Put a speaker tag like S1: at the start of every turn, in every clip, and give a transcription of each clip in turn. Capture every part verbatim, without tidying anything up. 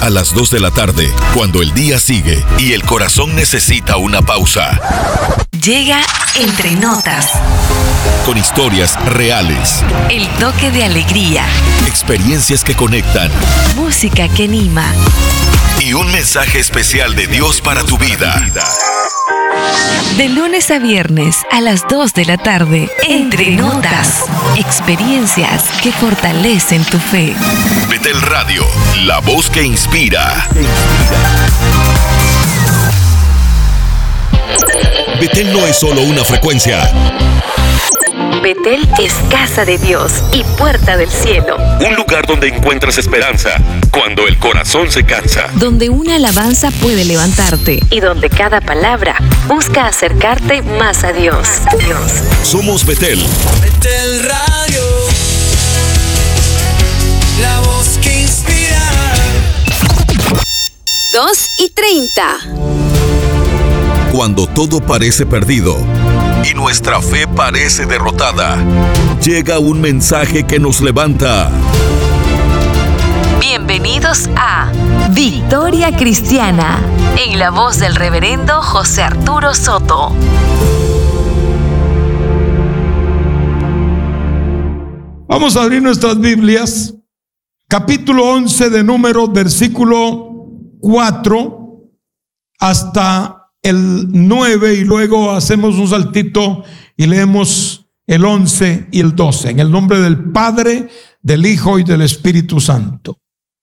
S1: a las dos de la tarde, cuando el día sigue y el corazón necesita una pausa.
S2: Llega Entre Notas.
S1: Con historias reales.
S2: El toque de alegría.
S1: Experiencias que conectan.
S2: Música que anima.
S1: Y un mensaje especial de Dios para tu vida.
S2: De lunes a viernes a las dos de la tarde. Entre Notas. Experiencias que fortalecen tu fe.
S1: Betel Radio, la voz que inspira. Betel no es solo una frecuencia.
S2: Betel es casa de Dios y puerta del cielo.
S1: Un lugar donde encuentras esperanza cuando el corazón se cansa.
S2: Donde una alabanza puede levantarte y donde cada palabra busca acercarte más a Dios. Dios.
S1: Somos Betel.
S3: Betel Radio, la voz que inspira.
S2: dos y treinta.
S1: Cuando todo parece perdido y nuestra fe parece derrotada, llega un mensaje que nos levanta.
S2: Bienvenidos a Victoria Cristiana, en la voz del reverendo José Arturo Soto.
S4: Vamos a abrir nuestras Biblias, capítulo once de Números, versículo cuatro hasta el nueve, y luego hacemos un saltito y leemos el once y el doce, en el nombre del Padre, del Hijo y del Espíritu Santo.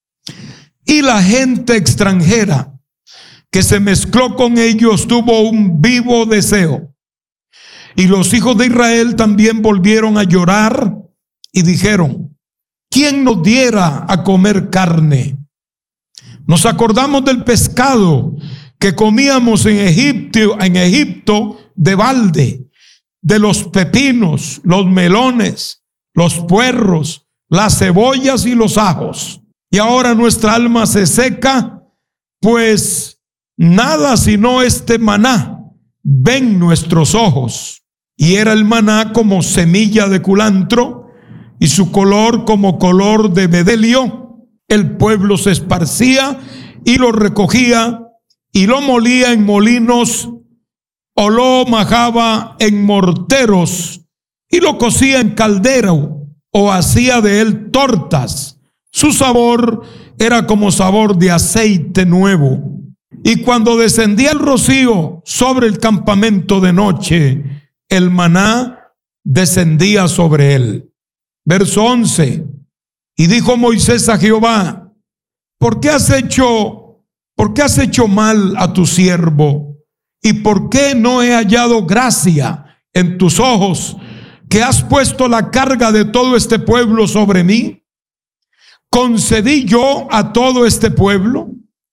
S4: Y la gente extranjera que se mezcló con ellos tuvo un vivo deseo. Y los hijos de Israel también volvieron a llorar y dijeron: ¿quién nos diera a comer carne? Nos acordamos del pescado que comíamos en Egipto, en Egipto de balde, de los pepinos, los melones, los puerros, las cebollas y los ajos. Y ahora nuestra alma se seca, pues nada sino este maná ven nuestros ojos. Y era el maná como semilla de culantro, y su color como color de bedelio. El pueblo se esparcía y lo recogía, y lo molía en molinos, o lo majaba en morteros, y lo cocía en caldero, o hacía de él tortas. Su sabor era como sabor de aceite nuevo. Y cuando descendía el rocío sobre el campamento de noche, el maná descendía sobre él. Verso once. Y dijo Moisés a Jehová: ¿por qué has hecho ¿Por qué has hecho mal a tu siervo? ¿Y por qué no he hallado gracia en tus ojos, que has puesto la carga de todo este pueblo sobre mí? ¿Concedí yo a todo este pueblo?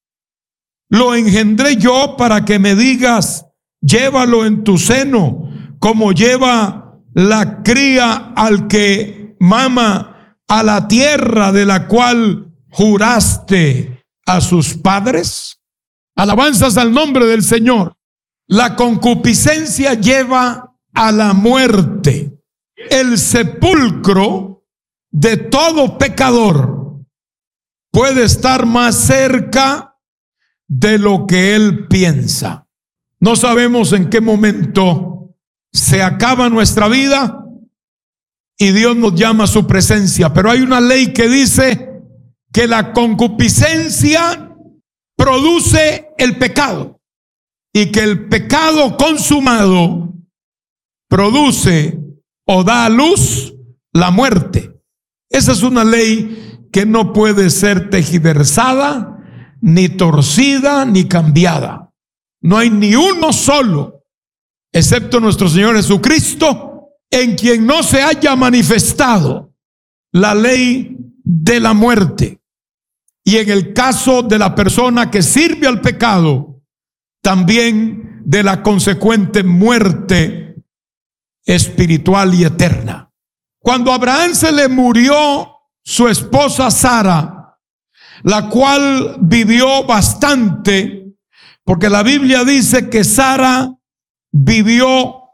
S4: ¿Lo engendré yo para que me digas: llévalo en tu seno, como lleva la cría al que mama a la tierra de la cual juraste a sus padres? Alabanzas al nombre del Señor. La concupiscencia lleva a la muerte. El sepulcro de todo pecador puede estar más cerca de lo que él piensa. No sabemos en qué momento se acaba nuestra vida y Dios nos llama a su presencia, pero hay una ley que dice que la concupiscencia produce el pecado y que el pecado consumado produce o da a luz la muerte. Esa es una ley que no puede ser tergiversada, ni torcida, ni cambiada. No hay ni uno solo, excepto nuestro Señor Jesucristo, en quien no se haya manifestado la ley de la muerte. Y en el caso de la persona que sirve al pecado, también de la consecuente muerte espiritual y eterna. Cuando a Abraham se le murió su esposa Sara, la cual vivió bastante, porque la Biblia dice que Sara vivió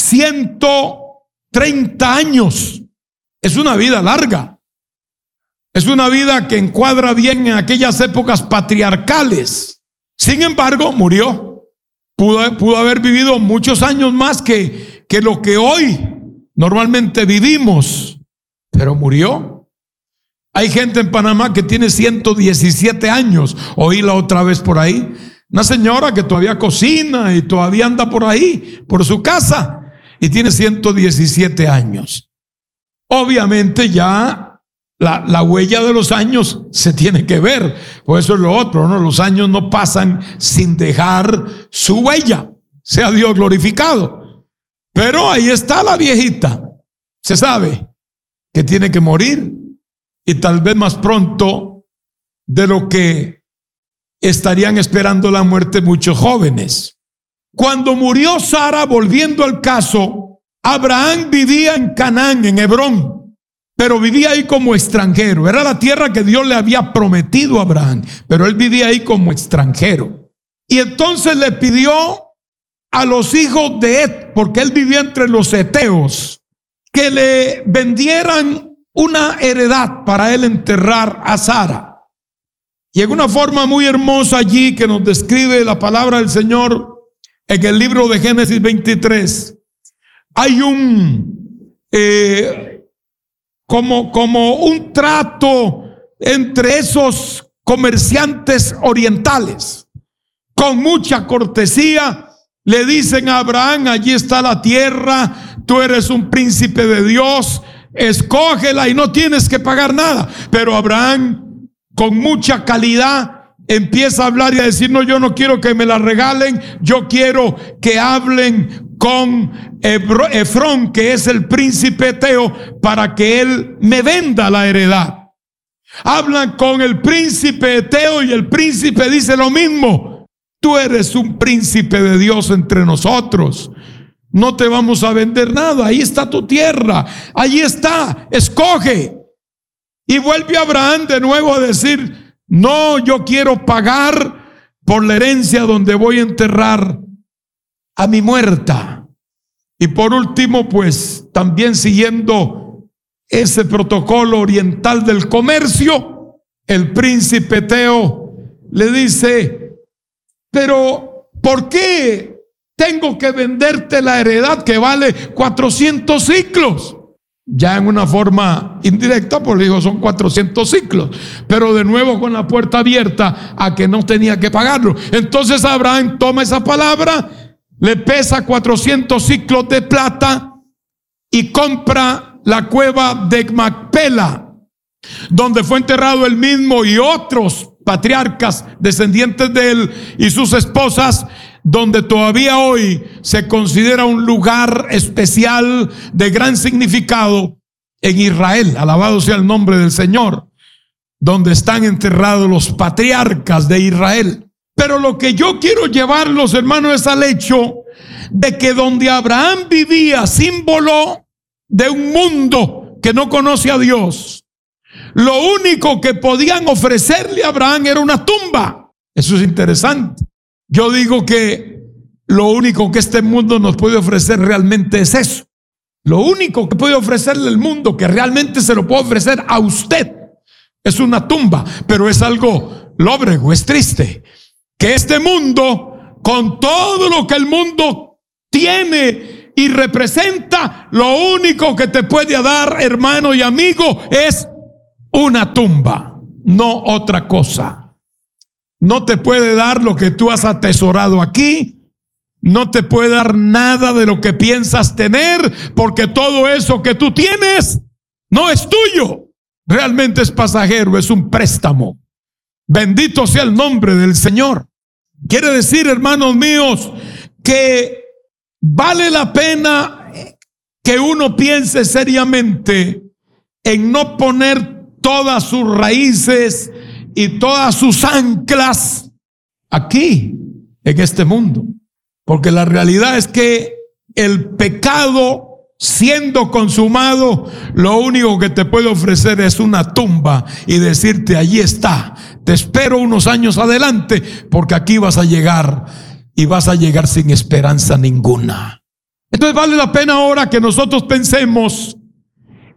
S4: ciento treinta años. Es una vida larga. Es una vida que encuadra bien en aquellas épocas patriarcales. Sin embargo, murió. Pudo, pudo haber vivido muchos años más que, que lo que hoy normalmente vivimos, pero murió. Hay gente en Panamá que tiene ciento diecisiete años. Oí la otra vez por ahí. Una señora que todavía cocina y todavía anda por ahí, por su casa, y tiene ciento diecisiete años. Obviamente ya la, la huella de los años se tiene que ver. Por eso es lo otro, ¿no? Los años no pasan sin dejar su huella. Sea Dios glorificado. Pero ahí está la viejita. Se sabe que tiene que morir. Y tal vez más pronto de lo que estarían esperando la muerte muchos jóvenes. Cuando murió Sara, volviendo al caso, Abraham vivía en Canaán, en Hebrón, pero vivía ahí como extranjero. Era la tierra que Dios le había prometido a Abraham, pero él vivía ahí como extranjero. Y entonces le pidió a los hijos de Et, porque él vivía entre los heteos, que le vendieran una heredad para él enterrar a Sara. Y en una forma muy hermosa allí que nos describe la palabra del Señor en el libro de Génesis veintitrés, hay un eh, como, como un trato entre esos comerciantes orientales. Con mucha cortesía le dicen a Abraham: allí está la tierra, tú eres un príncipe de Dios, escógela y no tienes que pagar nada. Pero Abraham, con mucha calidad, empieza a hablar y a decir: no, yo no quiero que me la regalen, yo quiero que hablen con Efrón, que es el príncipe eteo, para que él me venda la heredad. Hablan con el príncipe eteo y el príncipe dice lo mismo: tú eres un príncipe de Dios entre nosotros, no te vamos a vender nada, ahí está tu tierra, ahí está, escoge. Y vuelve Abraham de nuevo a decir: no, yo quiero pagar por la herencia donde voy a enterrar a mi muerta. Y por último, pues también siguiendo ese protocolo oriental del comercio, el príncipe eteo le dice: pero ¿por qué tengo que venderte la heredad que vale cuatrocientos ciclos? Ya en una forma indirecta, pues le dijo: son cuatrocientos ciclos, pero de nuevo con la puerta abierta a que no tenía que pagarlo. Entonces Abraham toma esa palabra, le pesa cuatrocientos ciclos de plata y compra la cueva de Macpela, donde fue enterrado él mismo y otros patriarcas descendientes de él y sus esposas, donde todavía hoy se considera un lugar especial de gran significado en Israel. Alabado sea el nombre del Señor, donde están enterrados los patriarcas de Israel. Pero lo que yo quiero llevarlos, hermanos, es al hecho de que donde Abraham vivía, símbolo de un mundo que no conoce a Dios, lo único que podían ofrecerle a Abraham era una tumba. Eso es interesante. Yo digo que lo único que este mundo nos puede ofrecer realmente es eso. Lo único que puede ofrecerle el mundo, que realmente se lo puede ofrecer a usted, es una tumba. Pero es algo lóbrego, es triste, que este mundo, con todo lo que el mundo tiene y representa, lo único que te puede dar, hermano y amigo, es una tumba, no otra cosa. No te puede dar lo que tú has atesorado aquí, no te puede dar nada de lo que piensas tener, porque todo eso que tú tienes no es tuyo, realmente es pasajero, es un préstamo. Bendito sea el nombre del Señor. Quiere decir, hermanos míos, que vale la pena que uno piense seriamente en no poner todas sus raíces y todas sus anclas aquí, en este mundo. Porque la realidad es que el pecado, siendo consumado, lo único que te puede ofrecer es una tumba y decirte: allí está, te espero unos años adelante, porque aquí vas a llegar y vas a llegar sin esperanza ninguna. Entonces vale la pena ahora que nosotros pensemos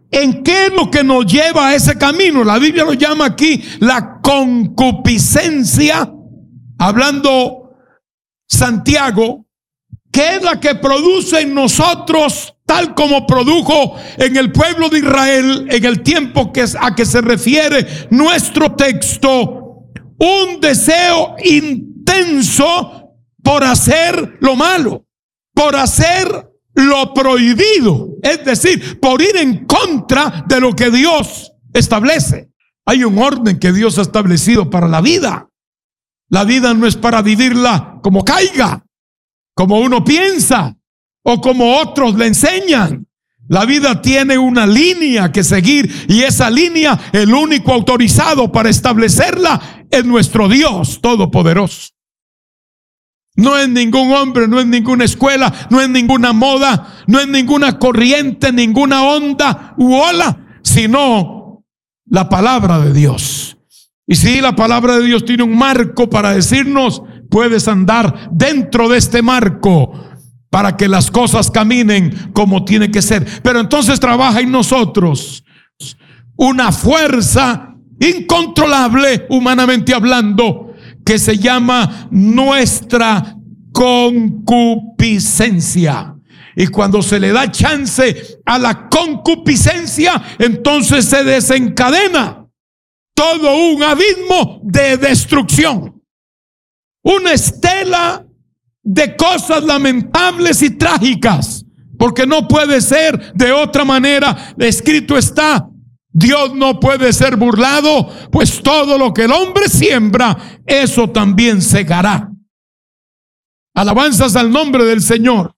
S4: ¿En qué es lo que nos lleva a ese camino? La Biblia lo llama aquí la concupiscencia, hablando Santiago, que es la que produce en nosotros, tal como produjo en el pueblo de Israel en el tiempo que, a que se refiere nuestro texto, un deseo intenso por hacer lo malo, por hacer lo prohibido, es decir, por ir en contra de lo que Dios establece. Hay un orden que Dios ha establecido para la vida. La vida no es para vivirla como caiga, como uno piensa o como otros le enseñan. La vida tiene una línea que seguir, y esa línea, el único autorizado para establecerla es nuestro Dios Todopoderoso. No es ningún hombre, no es ninguna escuela, no es ninguna moda, no es ninguna corriente, ninguna onda u ola, sino la palabra de Dios. Y si la palabra de Dios tiene un marco para decirnos, puedes andar dentro de este marco para que las cosas caminen como tiene que ser. Pero entonces trabaja en nosotros una fuerza incontrolable, humanamente hablando, que se llama nuestra concupiscencia. Y cuando se le da chance a la concupiscencia, entonces se desencadena todo un abismo de destrucción, una estela de cosas lamentables y trágicas, porque no puede ser de otra manera. Escrito está: Dios no puede ser burlado, pues todo lo que el hombre siembra, eso también segará. Alabanzas al nombre del Señor.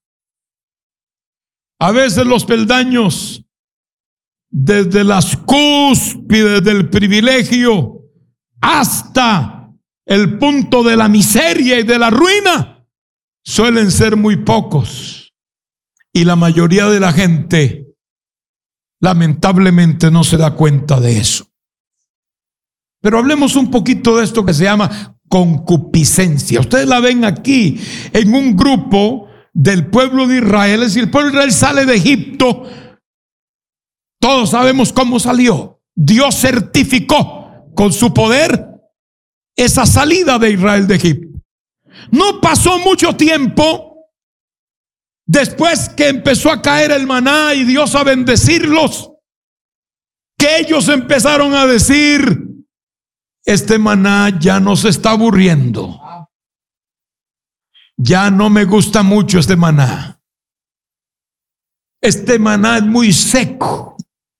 S4: A veces los peldaños, desde las cúspides del privilegio hasta el punto de la miseria y de la ruina, suelen ser muy pocos. Y la mayoría de la gente lamentablemente no se da cuenta de eso. Pero hablemos un poquito de esto que se llama concupiscencia. Ustedes la ven aquí en un grupo del pueblo de Israel. Es decir, el pueblo de Israel sale de Egipto. Todos sabemos cómo salió. Dios certificó con su poder esa salida de Israel de Egipto. No pasó mucho tiempo después que empezó a caer el maná y Dios a bendecirlos, que ellos empezaron a decir: este maná ya nos está aburriendo, ya no me gusta mucho este maná, este maná es muy seco,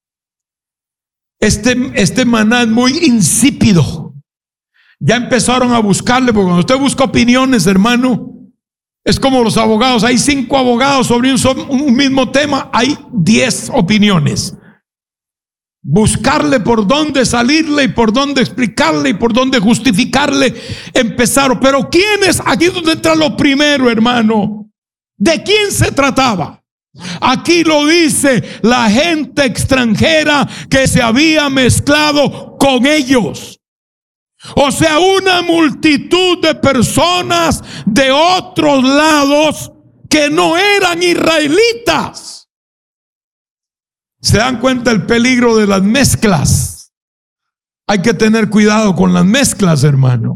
S4: este, este maná es muy insípido. Ya empezaron a buscarle, porque cuando usted busca opiniones, hermano, es como los abogados. Hay cinco abogados sobre un, un mismo tema, hay diez opiniones. Buscarle por dónde salirle y por dónde explicarle y por dónde justificarle empezaron. Pero ¿quién es? Aquí es donde entra lo primero, hermano. ¿De quién se trataba? Aquí lo dice: la gente extranjera que se había mezclado con ellos. O sea, una multitud de personas de otros lados que no eran israelitas. ¿Se dan cuenta el peligro de las mezclas? Hay que tener cuidado con las mezclas, hermano.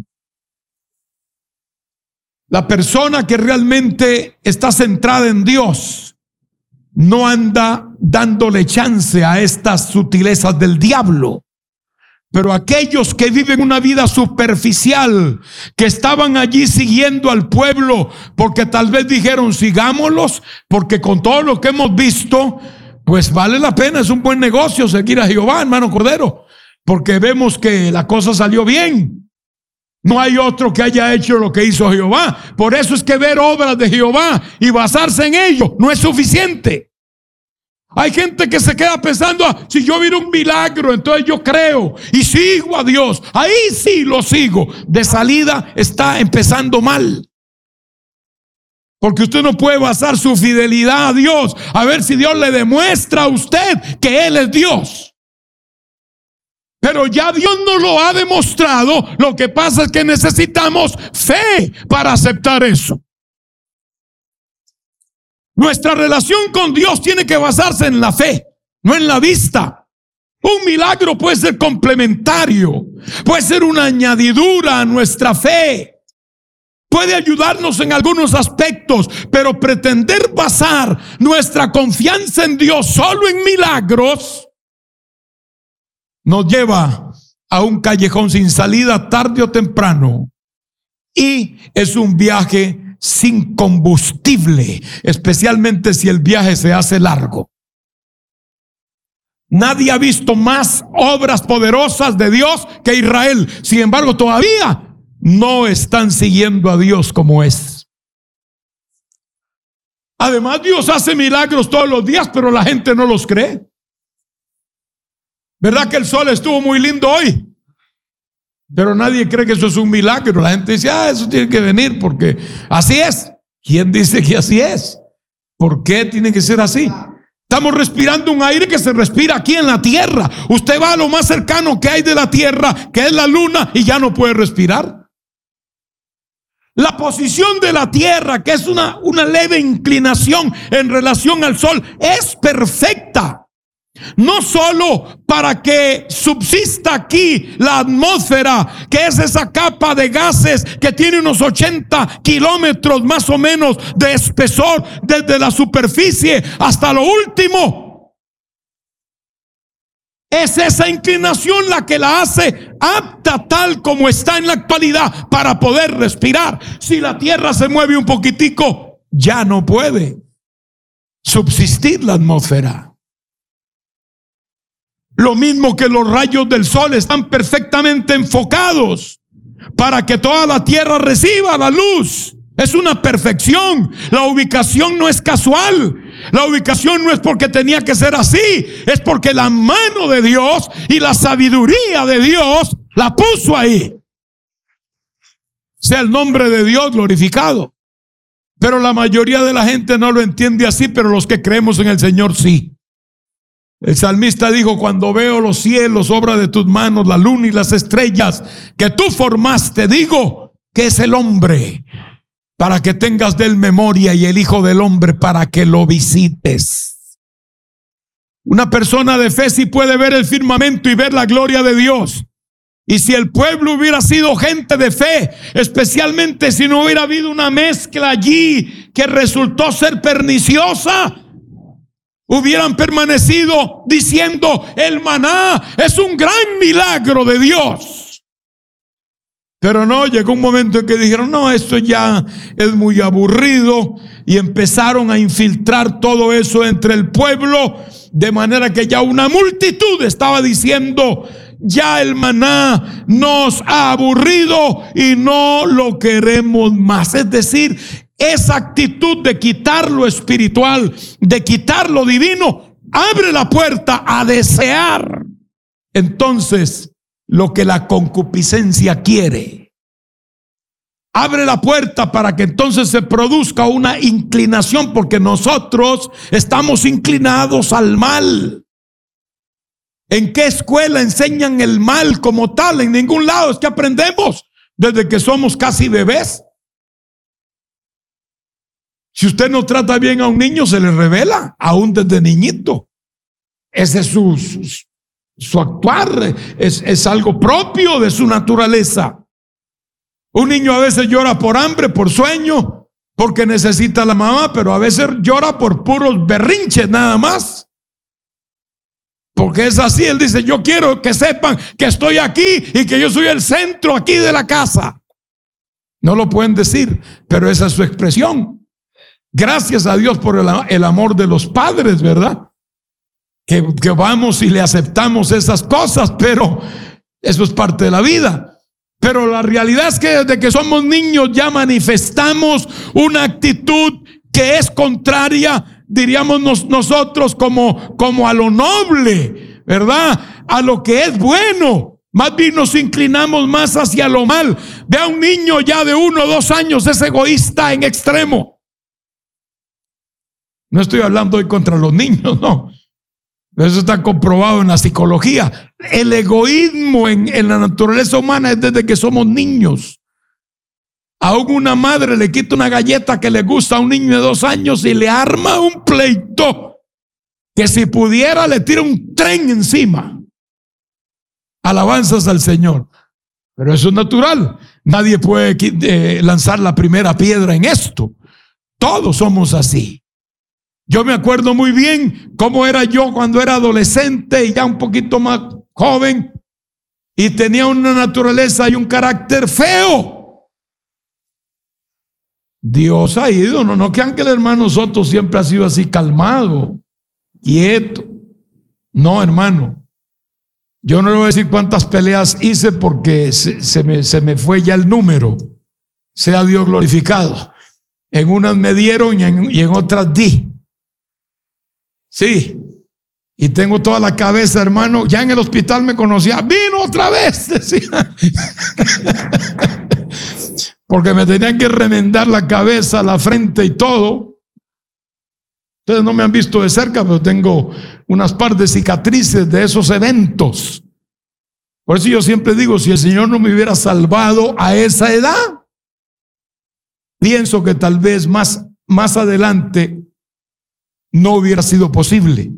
S4: La persona que realmente está centrada en Dios no anda dándole chance a estas sutilezas del diablo. Pero aquellos que viven una vida superficial, que estaban allí siguiendo al pueblo, porque tal vez dijeron: sigámoslos, porque con todo lo que hemos visto, pues vale la pena, es un buen negocio seguir a Jehová, hermano Cordero, porque vemos que la cosa salió bien. No hay otro que haya hecho lo que hizo Jehová. Por eso es que ver obras de Jehová y basarse en ello no es suficiente. Hay gente que se queda pensando: ah, si yo vi un milagro, entonces yo creo y sigo a Dios. Ahí sí lo sigo. De salida está empezando mal. Porque usted no puede basar su fidelidad a Dios a ver si Dios le demuestra a usted que Él es Dios. Pero ya Dios nos lo ha demostrado. Lo que pasa es que necesitamos fe para aceptar eso. Nuestra relación con Dios tiene que basarse en la fe, no en la vista. Un milagro puede ser complementario, puede ser una añadidura a nuestra fe. Puede ayudarnos en algunos aspectos, pero pretender basar nuestra confianza en Dios solo en milagros nos lleva a un callejón sin salida tarde o temprano, y es un viaje sin combustible, especialmente si el viaje se hace largo. Nadie ha visto más obras poderosas de Dios que Israel. Sin embargo, todavía no están siguiendo a Dios como es. Además, Dios hace milagros todos los días, pero la gente no los cree. ¿Verdad que el sol estuvo muy lindo hoy? Pero nadie cree que eso es un milagro. La gente dice, ah, eso tiene que venir porque así es. ¿Quién dice que así es? ¿Por qué tiene que ser así? Estamos respirando un aire que se respira aquí en la tierra. Usted va a lo más cercano que hay de la tierra, que es la luna, y ya no puede respirar. La posición de la tierra, que es una, una leve inclinación en relación al sol, es perfecta. No solo para que subsista aquí la atmósfera, que es esa capa de gases que tiene unos ochenta kilómetros más o menos de espesor desde la superficie hasta lo último. Es esa inclinación la que la hace apta tal como está en la actualidad para poder respirar. Si la tierra se mueve un poquitico, ya no puede subsistir la atmósfera. Lo mismo que los rayos del sol están perfectamente enfocados para que toda la tierra reciba la luz. Es una perfección. La ubicación no es casual. La ubicación no es porque tenía que ser así. Es porque la mano de Dios y la sabiduría de Dios la puso ahí. Sea el nombre de Dios glorificado. Pero la mayoría de la gente no lo entiende así, pero los que creemos en el Señor sí. El salmista dijo, cuando veo los cielos, obra de tus manos, la luna y las estrellas que tú formaste, digo, ¿qué es el hombre para que tengas de él memoria, y el hijo del hombre para que lo visites? Una persona de fe sí puede ver el firmamento y ver la gloria de Dios. Y si el pueblo hubiera sido gente de fe, especialmente si no hubiera habido una mezcla allí que resultó ser perniciosa, hubieran permanecido diciendo, el maná es un gran milagro de Dios. Pero no, llegó un momento en que dijeron, no, esto ya es muy aburrido, y empezaron a infiltrar todo eso entre el pueblo, de manera que ya una multitud estaba diciendo, ya el maná nos ha aburrido y no lo queremos más. Es decir, esa actitud de quitar lo espiritual, de quitar lo divino, abre la puerta a desear entonces lo que la concupiscencia quiere. Abre la puerta para que entonces se produzca una inclinación, porque nosotros estamos inclinados al mal. ¿En qué escuela enseñan el mal como tal? En ningún lado. Es que aprendemos desde que somos casi bebés. Si usted no trata bien a un niño, se le revela, aún desde niñito. Ese es su, su, su actuar, es, es algo propio de su naturaleza. Un niño a veces llora por hambre, por sueño, porque necesita a la mamá, pero a veces llora por puros berrinches nada más. Porque es así, él dice, yo quiero que sepan que estoy aquí y que yo soy el centro aquí de la casa. No lo pueden decir, pero esa es su expresión. Gracias a Dios por el, el amor de los padres, ¿verdad? Que, que vamos y le aceptamos esas cosas, pero eso es parte de la vida. Pero la realidad es que desde que somos niños ya manifestamos una actitud que es contraria, diríamos nos, nosotros, como, como a lo noble, ¿verdad? A lo que es bueno. Más bien nos inclinamos más hacia lo mal. Ve a un niño ya de uno o dos años, es egoísta en extremo. No estoy hablando hoy contra los niños, no. Eso está comprobado en la psicología. El egoísmo en, en la naturaleza humana es desde que somos niños. Aún una madre le quita una galleta que le gusta a un niño de dos años y le arma un pleito. que si pudiera le tira un tren encima. Alabanzas al Señor. Pero eso es natural. Nadie puede eh, lanzar la primera piedra en esto. Todos somos así. Yo me acuerdo muy bien cómo era yo cuando era adolescente y ya un poquito más joven, y tenía una naturaleza y un carácter feo. Dios ha ido, no, no crean que el hermano Soto siempre ha sido así calmado, quieto. No, hermano. Yo no le voy a decir cuántas peleas hice porque se, se, me, se me fue ya el número. Sea Dios glorificado. En unas me dieron y en, y en otras di. Sí. Y tengo toda la cabeza, hermano. Ya en el hospital me conocía. Vino otra vez, decía. Porque me tenían que remendar la cabeza, la frente y todo. Ustedes no me han visto de cerca, pero tengo unas par de cicatrices de esos eventos. Por eso yo siempre digo, si el Señor no me hubiera salvado a esa edad, pienso que tal vez más, más adelante no hubiera sido posible.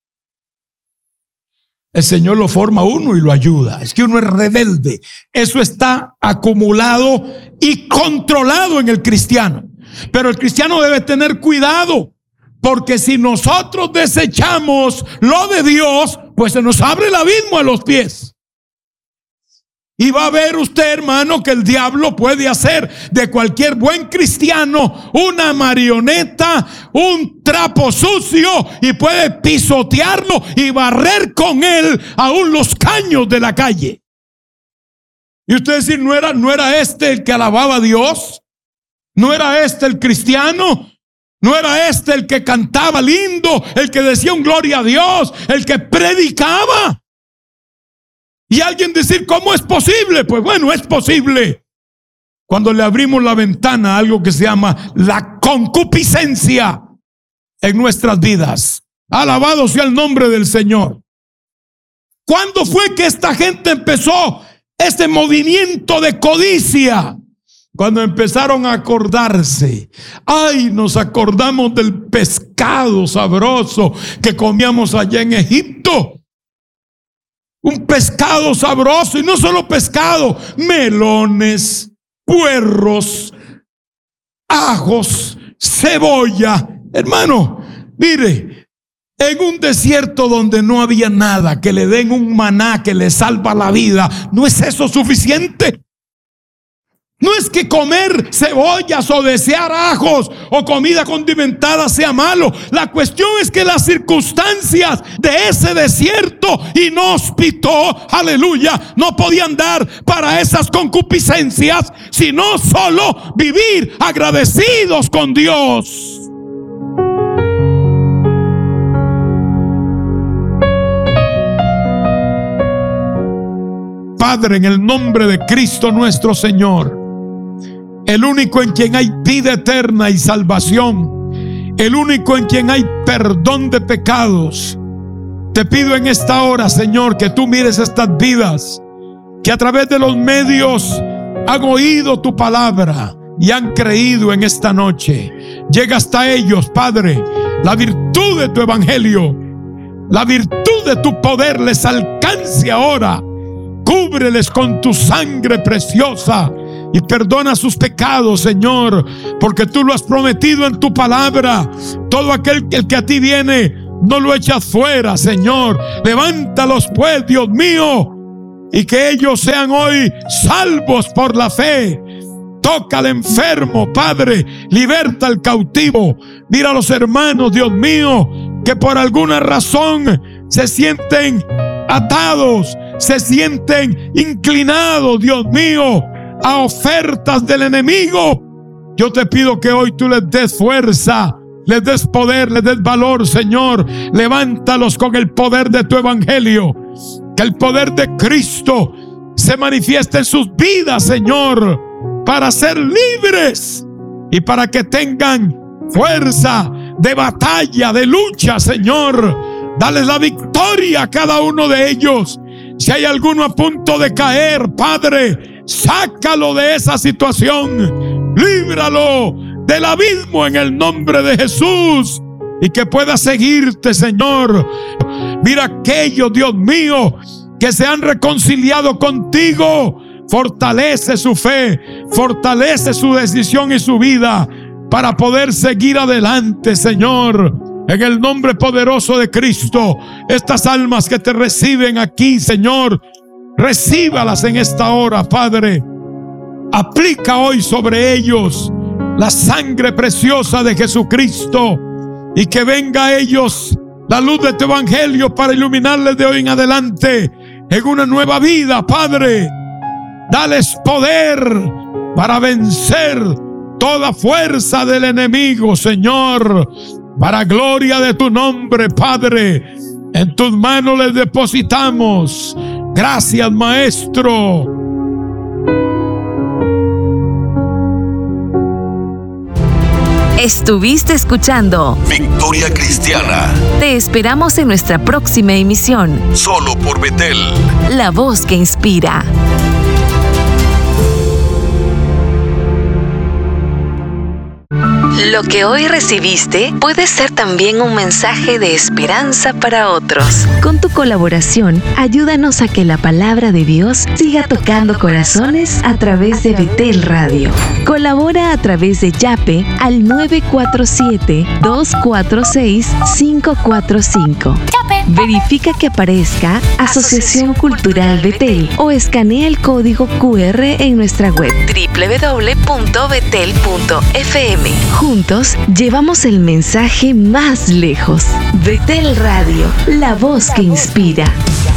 S4: El Señor lo forma a uno y lo ayuda. Es que uno es rebelde. Eso está acumulado y controlado en el cristiano. Pero el cristiano debe tener cuidado, porque si nosotros desechamos lo de Dios, pues se nos abre el abismo a los pies. Y va a ver usted, hermano, que el diablo puede hacer de cualquier buen cristiano una marioneta, un trapo sucio, y puede pisotearlo y barrer con él aún los caños de la calle. Y usted decir, ¿no era, no era este el que alababa a Dios? ¿No era este el cristiano? ¿No era este el que cantaba lindo, el que decía un gloria a Dios, el que predicaba? Y alguien decir, ¿cómo es posible? Pues bueno, es posible cuando le abrimos la ventana a algo que se llama la concupiscencia en nuestras vidas. Alabado sea el nombre del Señor. ¿Cuándo fue que esta gente empezó este movimiento de codicia? Cuando empezaron a acordarse. Ay, nos acordamos del pescado sabroso que comíamos allá en Egipto. Un pescado sabroso, y no solo pescado, melones, puerros, ajos, cebolla. Hermano, mire, en un desierto donde no había nada, que le den un maná que le salva la vida, ¿no es eso suficiente? No es que comer cebollas o desear ajos o comida condimentada sea malo. La cuestión es que las circunstancias de ese desierto inhóspito, aleluya, no podían dar para esas concupiscencias, sino solo vivir agradecidos con Dios. Padre, en el nombre de Cristo nuestro Señor, el único en quien hay vida eterna y salvación, el único en quien hay perdón de pecados, te pido en esta hora, Señor, que tú mires estas vidas que a través de los medios han oído tu palabra y han creído en esta noche. Llega hasta ellos, Padre, la virtud de tu evangelio, la virtud de tu poder les alcance ahora. Cúbreles con tu sangre preciosa y perdona sus pecados, Señor, porque tú lo has prometido en tu palabra. Todo aquel el que a ti viene, no lo echas fuera, Señor. Levántalos pues, Dios mío, y que ellos sean hoy salvos por la fe. Toca al enfermo, Padre, liberta al cautivo. Mira a los hermanos, Dios mío, que por alguna razón se sienten atados, se sienten inclinados, Dios mío, a ofertas del enemigo. Yo te pido que hoy tú les des fuerza, les des poder, les des valor, Señor. Levántalos con el poder de tu evangelio. Que el poder de Cristo se manifieste en sus vidas, Señor, para ser libres y para que tengan fuerza de batalla, de lucha, Señor. Dales la victoria a cada uno de ellos. Si hay alguno a punto de caer, Padre, sácalo de esa situación. Líbralo del abismo en el nombre de Jesús. y que pueda seguirte, Señor. Mira aquellos, Dios mío, que se han reconciliado contigo. Fortalece su fe, fortalece su decisión y su vida para poder seguir adelante, Señor. En el nombre poderoso de Cristo, estas almas que te reciben aquí, Señor, recíbalas en esta hora, Padre. Aplica hoy sobre ellos la sangre preciosa de Jesucristo y que venga a ellos la luz de tu evangelio para iluminarles de hoy en adelante en una nueva vida, Padre. Dales poder para vencer toda fuerza del enemigo, Señor, para gloria de tu nombre, Padre. En tus manos les depositamos. Gracias, Maestro.
S2: Estuviste escuchando
S1: Victoria Cristiana,
S2: Te esperamos en nuestra próxima emisión.
S1: solo por Betel.
S2: La voz que inspira. Lo que hoy recibiste puede ser también un mensaje de esperanza para otros. Con tu colaboración, ayúdanos a que la palabra de Dios siga tocando corazones a través de Betel Radio. Colabora a través de Yape al nueve cuatro siete, dos cuatro seis, cinco cuatro cinco. Verifica que aparezca Asociación Cultural Betel o escanea el código cu erre en nuestra web doble u doble u doble u punto betel punto efe eme. Juntos llevamos el mensaje más lejos. Betel Radio, la voz que inspira.